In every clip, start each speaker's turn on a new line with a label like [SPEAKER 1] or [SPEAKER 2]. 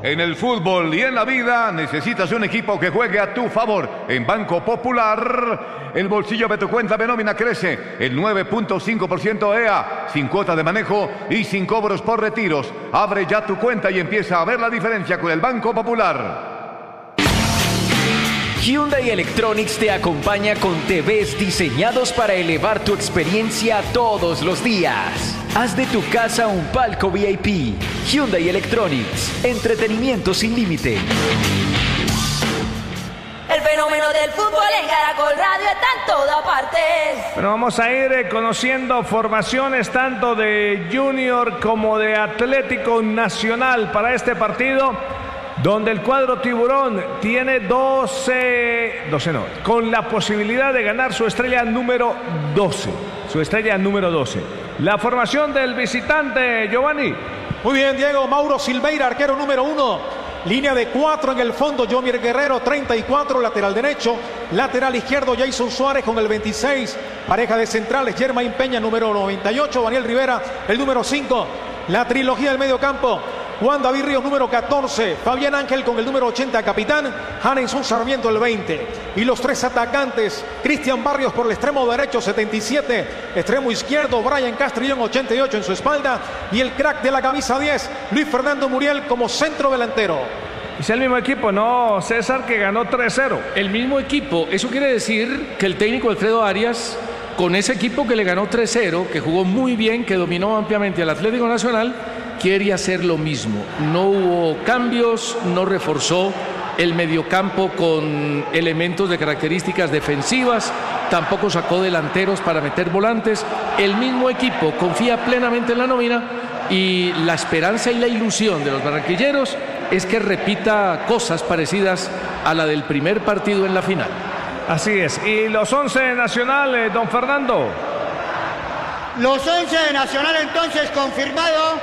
[SPEAKER 1] En el fútbol y en la vida necesitas un equipo que juegue a tu favor. En Banco Popular, el bolsillo de tu cuenta de nómina crece el 9.5% EA, sin cuota de manejo y sin cobros por retiros. Abre ya tu cuenta y empieza a ver la diferencia con el Banco Popular.
[SPEAKER 2] Hyundai Electronics te acompaña con TVs diseñados para elevar tu experiencia todos los días. Haz de tu casa un palco VIP. Hyundai Electronics. Entretenimiento sin límite.
[SPEAKER 3] El fenómeno del fútbol en Caracol Radio está en todas partes.
[SPEAKER 4] Bueno, vamos a ir conociendo formaciones tanto de Junior como de Atlético Nacional para este partido, donde el cuadro tiburón tiene 12 no, con la posibilidad de ganar su estrella número 12. Su estrella número 12. La formación del visitante, Giovanni.
[SPEAKER 5] Muy bien, Diego. Mauro Silveira, arquero número 1. Línea de 4 en el fondo, Yomir Guerrero, 34, lateral derecho. Lateral izquierdo, Jason Suárez con el 26. Pareja de centrales, Germain Peña, número 98. Daniel Rivera, el número 5. La trilogía del medio campo, Juan David Ríos, número 14. Fabián Ángel con el número 80, capitán. Hanenson Sarmiento, el 20. Y los tres atacantes, Cristian Barrios por el extremo derecho, 77. Extremo izquierdo, Brian Castrillón, 88 en su espalda. Y el crack de la camisa 10, Luis Fernando Muriel como centro delantero.
[SPEAKER 4] Es el mismo equipo, ¿no, César, que ganó 3-0?
[SPEAKER 6] El mismo equipo. Eso quiere decir que el técnico Alfredo Arias, con ese equipo que le ganó 3-0, que jugó muy bien, que dominó ampliamente al Atlético Nacional, quiere hacer lo mismo. No hubo cambios, no reforzó el mediocampo con elementos de características defensivas, tampoco sacó delanteros para meter volantes. El mismo equipo confía plenamente en la nómina y la esperanza y la ilusión de los barranquilleros es que repita cosas parecidas a la del primer partido en la final.
[SPEAKER 4] Así es. ¿Y los 11 de Nacional, don Fernando?
[SPEAKER 7] Los 11 de Nacional entonces confirmado.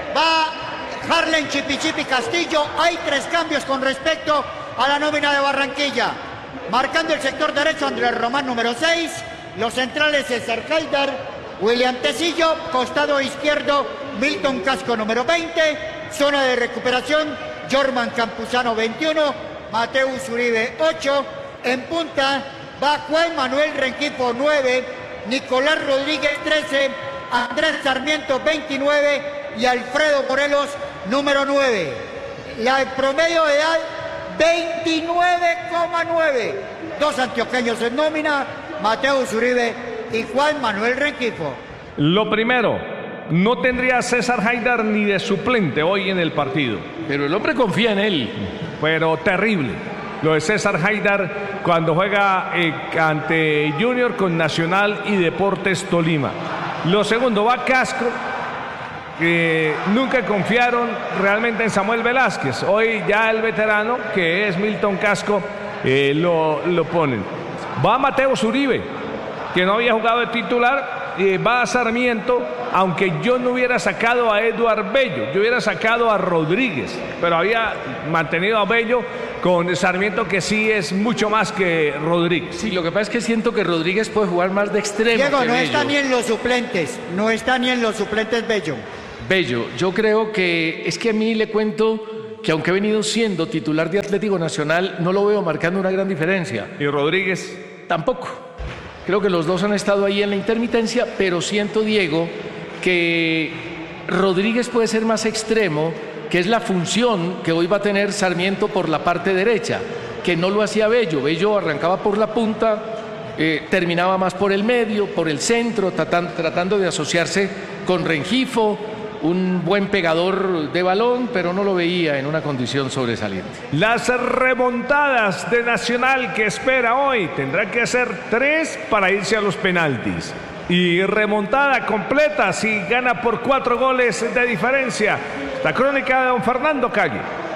[SPEAKER 7] Va Harlen Chipichipi Castillo. Hay 3 cambios con respecto a la nómina de Barranquilla. Marcando el sector derecho, Andrés Román, número 6. Los centrales, César Haidar, William Tecillo. Costado izquierdo, Milton Casco, número 20. Zona de recuperación, Jorman Campuzano, 21. Mateus Uribe, 8. En punta va Juan Manuel Rengifo, 9. Nicolás Rodríguez, 13. Andrés Sarmiento, 29. Y Alfredo Morelos, número 9. La promedio de edad, 29,9. 2 antioqueños en nómina, Mateus Uribe y Juan Manuel Rengifo.
[SPEAKER 4] Lo primero, no tendría a César Haidar ni de suplente hoy en el partido.
[SPEAKER 6] Pero el hombre confía en él.
[SPEAKER 4] Pero terrible lo de César Haidar cuando juega ante Junior con Nacional y Deportes Tolima. Lo segundo, va Casco, que nunca confiaron realmente en Samuel Velázquez. Hoy ya el veterano, que es Milton Casco, lo ponen. Va Mateus Uribe, que no había jugado de titular. Va a Sarmiento, aunque yo no hubiera sacado a Eduard Bello, yo hubiera sacado a Rodríguez, pero había mantenido a Bello con Sarmiento, que sí es mucho más que Rodríguez.
[SPEAKER 6] Sí, lo que pasa es que siento que Rodríguez puede jugar más de extremo.
[SPEAKER 7] Diego,
[SPEAKER 6] que
[SPEAKER 7] no
[SPEAKER 6] Bello.
[SPEAKER 7] está ni en los suplentes, no está ni en los suplentes Bello.
[SPEAKER 6] Bello, yo creo que es que a mí le cuento que aunque he venido siendo titular de Atlético Nacional, no lo veo marcando una gran diferencia.
[SPEAKER 4] ¿Y Rodríguez?
[SPEAKER 6] Tampoco. Creo que los dos han estado ahí en la intermitencia, pero siento, Diego, que Rodríguez puede ser más extremo, que es la función que hoy va a tener Sarmiento por la parte derecha, que no lo hacía Bello. Bello arrancaba por la punta, terminaba más por el medio, por el centro, tratando de asociarse con Rengifo, un buen pegador de balón, pero no lo veía en una condición sobresaliente.
[SPEAKER 4] Las remontadas de Nacional que espera hoy, tendrá que hacer 3 para irse a los penaltis. Y remontada completa si gana por 4 goles de diferencia. La crónica de don Fernando Calle.